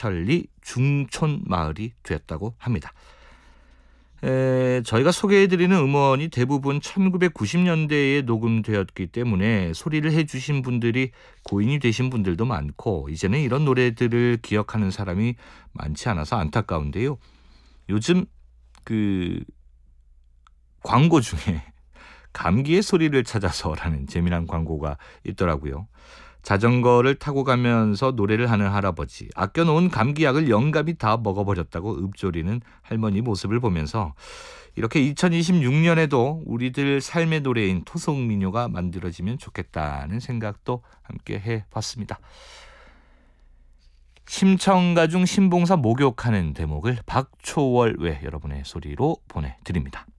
삼천리 중촌 마을이 되었다고 합니다. 저희가 소개해드리는 음원이 대부분 1990년대에 녹음되었기 때문에 소리를 해주신 분들이 고인이 되신 분들도 많고 이제는 이런 노래들을 기억하는 사람이 많지 않아서 안타까운데요. 요즘 광고 중에 감기의 소리를 찾아서라는 재미난 광고가 있더라고요. 자전거를 타고 가면서 노래를 하는 할아버지, 아껴놓은 감기약을 영감이 다 먹어버렸다고 읊조리는 할머니 모습을 보면서 이렇게 2026년에도 우리들 삶의 노래인 토속민요가 만들어지면 좋겠다는 생각도 함께 해봤습니다. 심청가 중 신봉사 목욕하는 대목을 박초월 외 여러분의 소리로 보내드립니다.